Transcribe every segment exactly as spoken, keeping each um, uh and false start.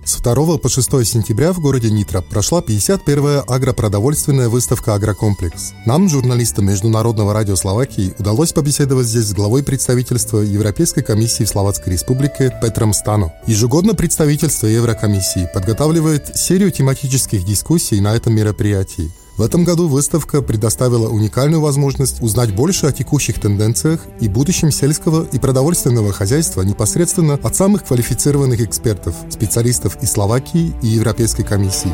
С второго по шестое сентября в городе Нитра прошла пятьдесят первая агропродовольственная выставка «Агрокомплекс». Нам, журналистам Международного радио Словакии, удалось побеседовать здесь с главой представительства Европейской комиссии в Словацкой Республике Петром Стано. Ежегодно представительство Еврокомиссии подготавливает серию тематических дискуссий на этом мероприятии. В этом году выставка предоставила уникальную возможность узнать больше о текущих тенденциях и будущем сельского и продовольственного хозяйства непосредственно от самых квалифицированных экспертов, специалистов из Словакии и Европейской комиссии.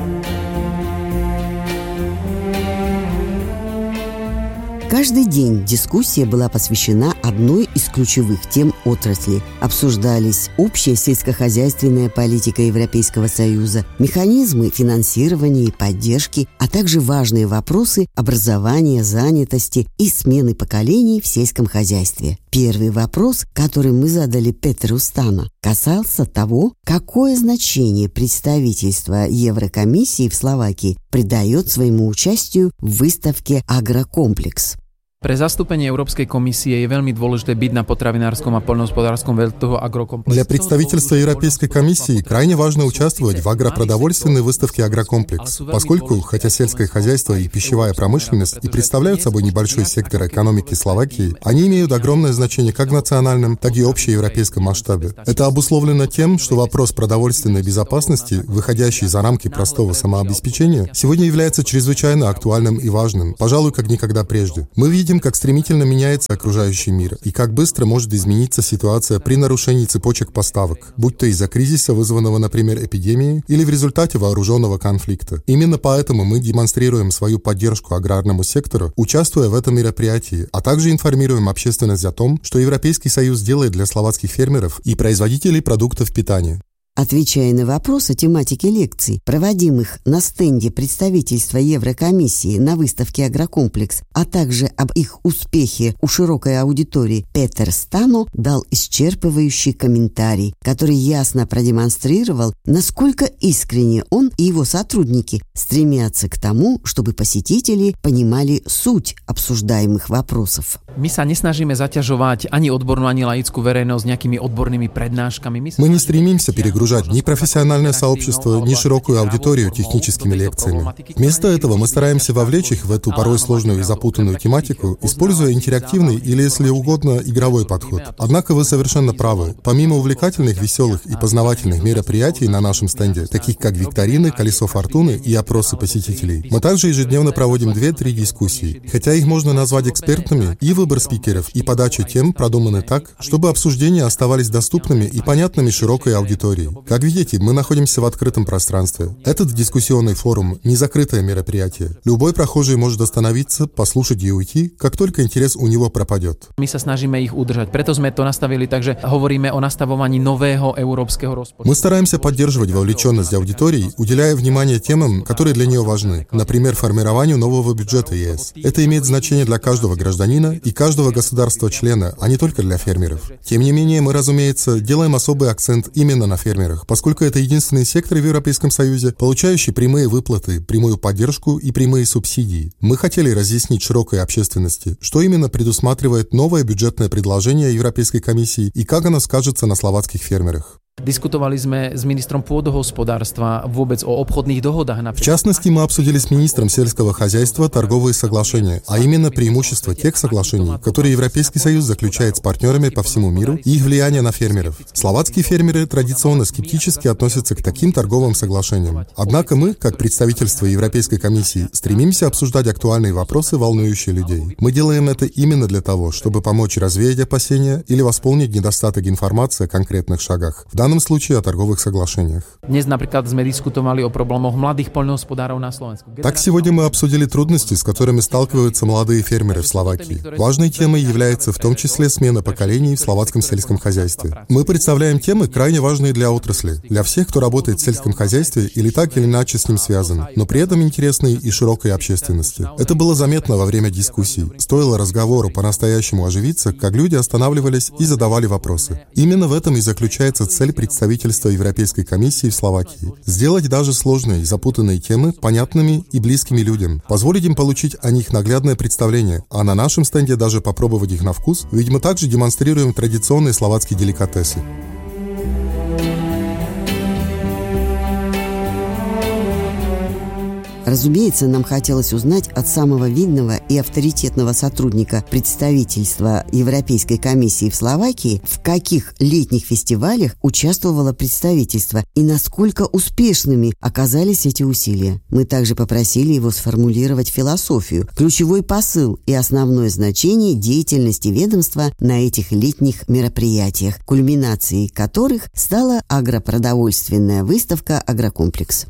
Каждый день дискуссия была посвящена одной из ключевых тем отрасли. Обсуждались общая сельскохозяйственная политика Европейского Союза, механизмы финансирования и поддержки, а также важные вопросы образования, занятости и смены поколений в сельском хозяйстве. Первый вопрос, который мы задали Петру Стано, касался того, какое значение представительство Еврокомиссии в Словакии придает своему участию в выставке «Агрокомплекс». Pre zastúpenie Európskej komisie je veľmi dôležité byť na potravinárskom a poľnohospodárskom veľtrhu Агрокомплекс. Для представительства Европейской комиссии крайне важно участвовать в агропродовольственной выставке «Агрокомплекс», поскольку, хотя сельское хозяйство и пищевая промышленность и представляют собой небольшой сектор экономики Словакии, они имеют огромное значение как в национальном, так и общеевропейском масштабе. Это обусловлено тем, что вопрос продовольственной безопасности, выходящий за рамки простого самообеспечения, сегодня является чрезвычайно актуальным и важным, пожалуй, как никогда прежде. Мы видим, как стремительно меняется окружающий мир и как быстро может измениться ситуация при нарушении цепочек поставок, будь то из-за кризиса, вызванного, например, эпидемией, или в результате вооруженного конфликта. Именно поэтому мы демонстрируем свою поддержку аграрному сектору, участвуя в этом мероприятии, а также информируем общественность о том, что Европейский Союз делает для словацких фермеров и производителей продуктов питания. Отвечая на вопросы о тематике лекций, проводимых на стенде представительства Еврокомиссии на выставке «Агрокомплекс», а также об их успехе у широкой аудитории, Петр Стано дал исчерпывающий комментарий, который ясно продемонстрировал, насколько искренне он и его сотрудники стремятся к тому, чтобы посетители понимали суть обсуждаемых вопросов. My sa nesnažíme zaťažovať ani odbornú, ani laickú verejnosť nejakými odbornými prednáškami. Мы не стремимся перегружать ни профессиональное сообщество, ни широкую аудиторию техническими лекциями. Вместо этого мы стараемся вовлечь их в эту порой сложную и запутанную тематику, используя интерактивный или, если угодно, игровой подход. Однако вы совершенно правы. Помимо увлекательных, веселых и познавательных мероприятий на нашем стенде, таких как викторины, колесо фортуны и опросы посетителей, мы также ежедневно проводим две-три дискуссии. Хотя их можно назвать экспертными, и выбор спикеров, и подача тем продуманы так, чтобы обсуждения оставались доступными и понятными широкой аудитории. Как видите, мы находимся в открытом пространстве. Этот дискуссионный форум – не закрытое мероприятие. Любой прохожий может остановиться, послушать и уйти, как только интерес у него пропадет. My sa snažíme ich udržať. Preto sme to nastavili tak, že hovoríme o nastavovaní nového európskeho rozpočtu. Мы стараемся поддерживать вовлеченность аудитории, уделяя внимание темам, которые для нее важны. Например, формированию нового бюджета ЕС. Это имеет значение для каждого гражданина и каждого государства-члена, а не только для фермеров. Тем не менее, мы, разумеется, делаем особый акцент именно на фермерах, поскольку это единственный сектор в Европейском Союзе, получающий прямые выплаты, прямую поддержку и прямые субсидии. Мы хотели разъяснить широкой общественности, что именно предусматривает новое бюджетное предложение Европейской комиссии и как оно скажется на словацких фермерах. Diskutovali sme s ministrom pôdohospodárstva vôbec o obchodných dohodách. В частности, мы обсудили с министром сельского хозяйства торговые соглашения, а именно преимущества тех соглашений, которые Европейский Союз заключает с партнерами по всему миру и их влияние на фермеров. Словацкие фермеры традиционно скептически относятся к таким торговым соглашениям. Однако мы, как представительство Европейской комиссии, стремимся обсуждать актуальные вопросы, волнующие людей. Мы делаем это именно для того, чтобы помочь развеять опасения или восполнить недостаток информации о конкретных шагах. В данном случае о торговых соглашениях. Dnes napríklad sme diskutovali o problémoch mladých poľnohospodárov na Slovensku. Так сегодня мы обсудили трудности, с которыми сталкиваются молодые фермеры в Словакии. Важной темой является в том числе смена поколений в словацком сельском хозяйстве. Мы представляем темы, крайне важные для отрасли, для всех, кто работает в сельском хозяйстве или так или иначе с ним связан, но при этом интересные и широкой общественности. Это было заметно во время дискуссий. Стоило разговору по-настоящему оживиться, как люди останавливались и задавали вопросы. Именно в этом и заключается цель представительства Европейской комиссии в Словакии. Сделать даже сложные и запутанные темы понятными и близкими людям. Позволить им получить о них наглядное представление, а на нашем стенде даже попробовать их на вкус, ведь мы также демонстрируем традиционные словацкие деликатесы. Разумеется, нам хотелось узнать от самого видного и авторитетного сотрудника представительства Европейской комиссии в Словакии, в каких летних фестивалях участвовало представительство и насколько успешными оказались эти усилия. Мы также попросили его сформулировать философию, ключевой посыл и основное значение деятельности ведомства на этих летних мероприятиях, кульминацией которых стала агропродовольственная выставка «Агрокомплекс».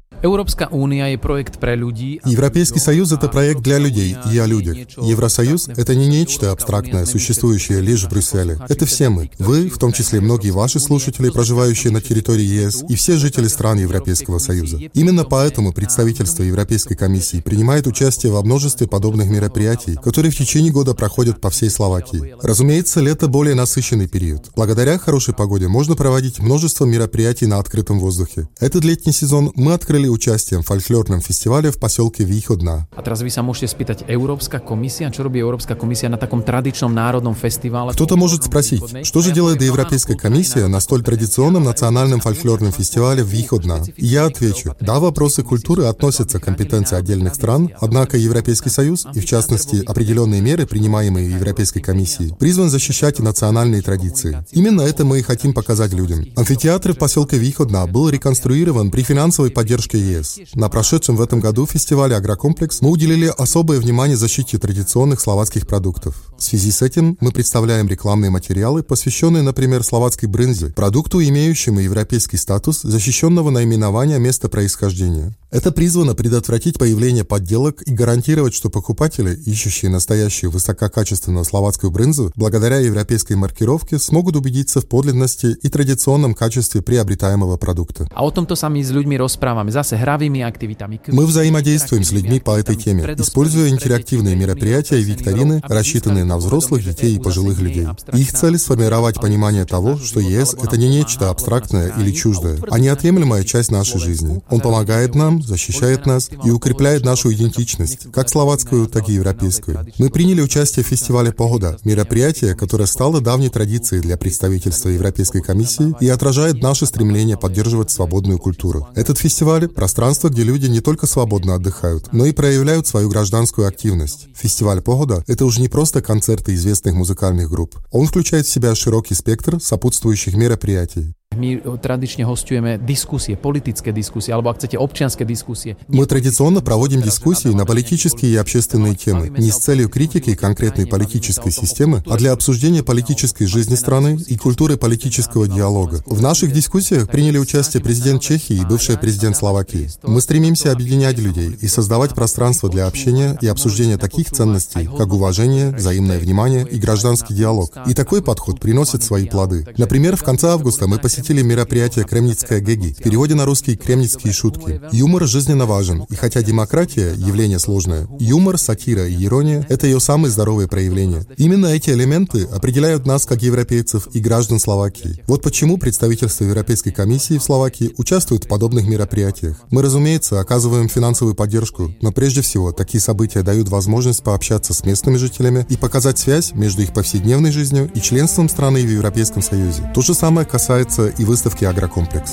Европейский Союз – это проект для людей и о людях. Евросоюз – это не нечто абстрактное, существующее лишь в Брюсселе. Это все мы. Вы, в том числе многие ваши слушатели, проживающие на территории ЕС, и все жители стран Европейского Союза. Именно поэтому представительство Европейской комиссии принимает участие во множестве подобных мероприятий, которые в течение года проходят по всей Словакии. Разумеется, лето – более насыщенный период. Благодаря хорошей погоде можно проводить множество мероприятий на открытом воздухе. Этот летний сезон мы открыли участием в фольклорном фестивале в поселке Východná. А teraz vy sa môžete spýtať, Európska komisia, čo robí Európska komisia на таком традиционном народном фестивале? Кто-то может спросить, что же делает Европейская комиссия на столь традиционном национальном фольклорном фестивале в Východná? И я отвечу, да, вопросы культуры относятся к компетенции отдельных стран, однако Европейский Союз, и в частности определенные меры, принимаемые Европейской комиссией, призван защищать и национальные традиции. Именно это мы и хотим показать людям. Амфитеатр в поселке Východná был реконструирован при финансовой поддержке ЕС. На прошедшем в этом году фестивале «Агрокомплекс» мы уделили особое внимание защите традиционных словацких продуктов. В связи с этим мы представляем рекламные материалы, посвященные, например, словацкой брынзе, продукту, имеющему европейский статус защищенного наименования места происхождения. Это призвано предотвратить появление подделок и гарантировать, что покупатели, ищущие настоящую высококачественную словацкую брынзу, благодаря европейской маркировке смогут убедиться в подлинности и традиционном качестве приобретаемого продукта. А о том-то сами с людьми расправами, зase хравыми активитами. Мы взаимодействуем с людьми по этой теме, используя интерактивные мероприятия и викторины, рассчитанные на взрослых, детей и пожилых людей. Их цель — сформировать понимание того, что ЕС — это не нечто абстрактное или чуждое, а неотъемлемая часть нашей жизни. Он помогает нам, защищает нас и укрепляет нашу идентичность, как словацкую, так и европейскую. Мы приняли участие в фестивале «Погода», мероприятие, которое стало давней традицией для представительства Европейской комиссии и отражает наше стремление поддерживать свободную культуру. Этот фестиваль — пространство, где люди не только свободно отдыхают, но и проявляют свою гражданскую активность. Фестиваль «Погода» — это уже не просто концерты известных музыкальных групп. Он включает в себя широкий спектр сопутствующих мероприятий. Мы традиционно hostujeme дискуссии, политические дискуссии, alebo, ak chcete, občianske дискуссии. Мы традиционно проводим дискуссии на политические и общественные темы, не с целью критики конкретной политической системы, а для обсуждения политической жизни страны и культуры политического диалога. В наших дискуссиях приняли участие президент Чехии и бывший президент Словакии. Мы стремимся объединять людей и создавать пространство для общения и обсуждения таких ценностей, как уважение, взаимное внимание и гражданский диалог. И такой подход приносит свои плоды. Например, в конце августа мы посетили мероприятие «Кремницкая гэги», в переводе на русский «кремницкие шутки». Юмор жизненно важен, и хотя демократия — явление сложное, юмор, сатира и ирония — это ее самые здоровые проявления. Именно эти элементы определяют нас как европейцев и граждан Словакии. Вот почему представительство Европейской комиссии в Словакии участвует в подобных мероприятиях. Мы, разумеется, оказываем финансовую поддержку, но прежде всего такие события дают возможность пообщаться с местными жителями и показать связь между их повседневной жизнью и членством страны в Европейском Союзе. То же самое касается и выставки «Агрокомплекс».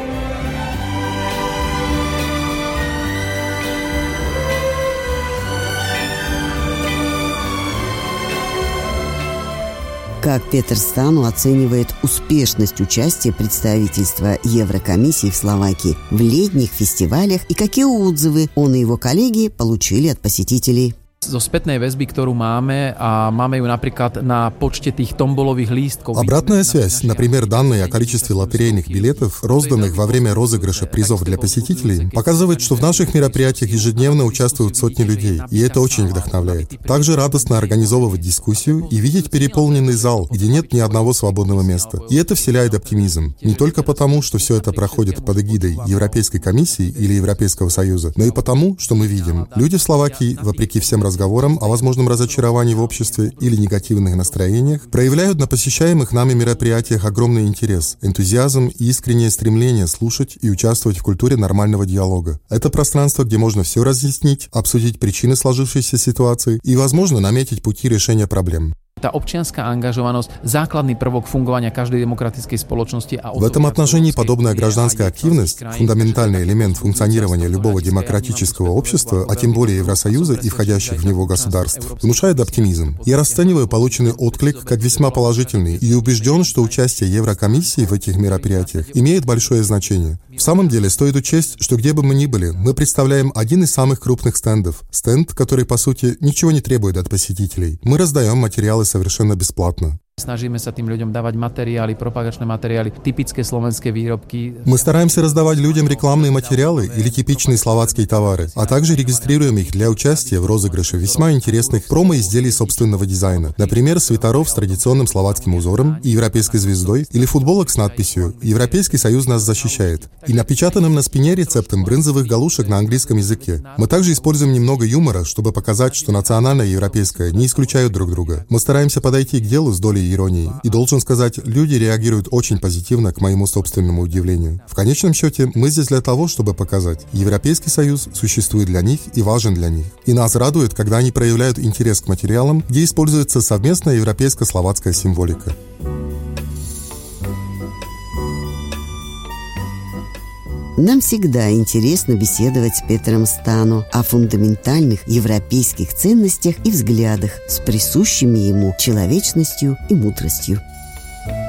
Как Петр Стану оценивает успешность участия представительства Еврокомиссии в Словакии в летних фестивалях и какие отзывы он и его коллеги получили от посетителей? Zo spätnej väzby, ktorú máme, a máme ju napríklad na počte tých tombolových lístkov. Обратная связь, например, данные о количестве лотерейных билетов, розданных во время розыгрыша призов для посетителей, показывает, что в наших мероприятиях ежедневно участвуют сотни людей, и это очень вдохновляет. Также радостно организовывать дискуссию и видеть переполненный зал, где нет ни одного свободного места. И это вселяет оптимизм. Не только потому, что все это проходит под эгидой Европейской комиссии или Европейского Союза, но и потому, что мы видим, люди в Словакии, вопреки всем разговорам о возможном разочаровании в обществе или негативных настроениях, проявляют на посещаемых нами мероприятиях огромный интерес, энтузиазм и искреннее стремление слушать и участвовать в культуре нормального диалога. Это пространство, где можно все разъяснить, обсудить причины сложившейся ситуации и, возможно, наметить пути решения проблем. Tá občianská angažovanosť, základný prvok fungovania каждой демократической спoločnosti. В этом отношении подобная гражданская активность – фундаментальный элемент функционирования любого демократического общества, а тем более Евросоюза и входящих в него государств, внушает оптимизм. Я расцениваю полученный отклик как весьма положительный и убежден, что участие Еврокомиссии в этих мероприятиях имеет большое значение. В самом деле, стоит учесть, что где бы мы ни были, мы представляем один из самых крупных стендов. Стенд, который, по сути, ничего не требует от посетителей. Мы раздаем материалы совершенно бесплатно. Snažíme sa tým ľuďom dávať materiály, propagačné materiály, typické slovenské výrobky. Мы стараемся раздавать людям рекламные материалы или типичные словацкие товары, а также регистрируем их для участия в розыгрыше весьма интересных промо-изделий собственного дизайна. Например, свитеров с традиционным словацким узором и европейской звездой или футболок с надписью «Европейский Союз нас защищает» и напечатанным на спине рецептом брынзовых галушек на английском языке. Мы также используем немного юмора, чтобы показать, что национальное и европейское не исключают друг друга. Мы стараемся подойти к делу с долей иронии. И должен сказать, люди реагируют очень позитивно к моему собственному удивлению. В конечном счете, мы здесь для того, чтобы показать, Европейский Союз существует для них и важен для них. И нас радует, когда они проявляют интерес к материалам, где используется совместная европейско-словацкая символика. Нам всегда интересно беседовать с Петром Стану о фундаментальных европейских ценностях и взглядах с присущими ему человечностью и мудростью.